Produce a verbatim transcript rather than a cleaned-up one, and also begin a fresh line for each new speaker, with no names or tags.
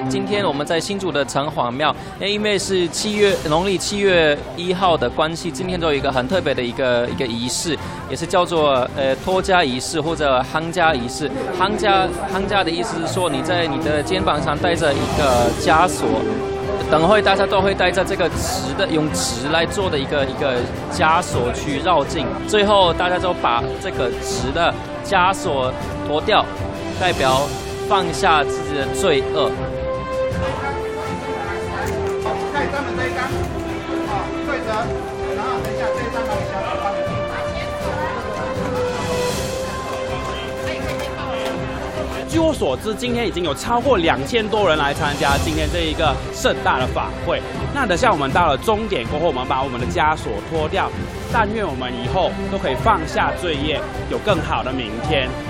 今天我们在新竹的城隍庙，因为是七月农历七月一号的关系，今天都有一个很特别的一个一个仪式，也是叫做呃托家仪式或者夯家仪式。夯家夯家的意思是说，你在你的肩膀上带着一个枷锁。等会大家都会带着这个纸的，用纸来做的一个一个枷锁去绕境，最后大家都把这个纸的枷锁脱掉，代表放下自己的罪恶。
看专门这一张，好，对折，然后等一下这一张把你小手帮你定。
据我所知，今天已经有超过两千多人来参加今天这一个盛大的法会。那等下我们到了终点过后，我们把我们的枷锁脱掉，但愿我们以后都可以放下罪业，有更好的明天。